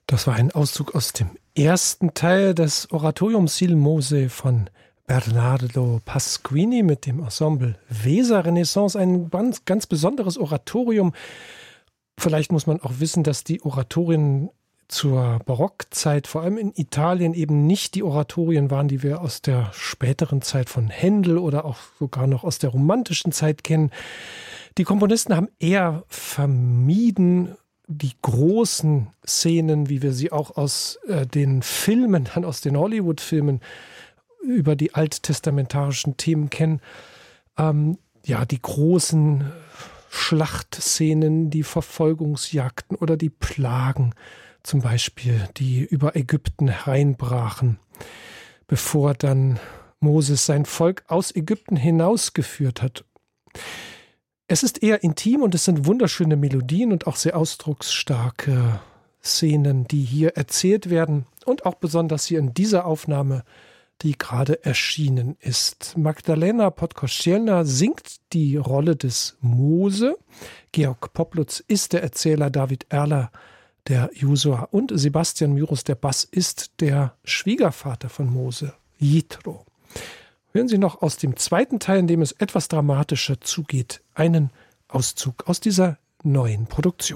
Das war ein Auszug aus dem ersten Teil des Oratoriums Il Mose von Bernardo Pasquini mit dem Ensemble Weser Renaissance. Ein ganz besonderes Oratorium. Vielleicht muss man auch wissen, dass die Oratorien zur Barockzeit, vor allem in Italien, eben nicht die Oratorien waren, die wir aus der späteren Zeit von Händel oder auch sogar noch aus der romantischen Zeit kennen. Die Komponisten haben eher vermieden, die großen Szenen, wie wir sie auch aus den Filmen, dann aus den Hollywood-Filmen über die alttestamentarischen Themen kennen. Die großen Schlachtszenen, die Verfolgungsjagden oder die Plagen zum Beispiel, die über Ägypten hereinbrachen, bevor dann Moses sein Volk aus Ägypten hinausgeführt hat. Es ist eher intim und es sind wunderschöne Melodien und auch sehr ausdrucksstarke Szenen, die hier erzählt werden und auch besonders hier in dieser Aufnahme, die gerade erschienen ist. Magdalena Podkościelna singt die Rolle des Mose, Georg Poplutz ist der Erzähler, David Erler der Josua und Sebastian Myrus, der Bass, ist der Schwiegervater von Mose, Jitro. Hören Sie noch aus dem zweiten Teil, in dem es etwas dramatischer zugeht, einen Auszug aus dieser neuen Produktion.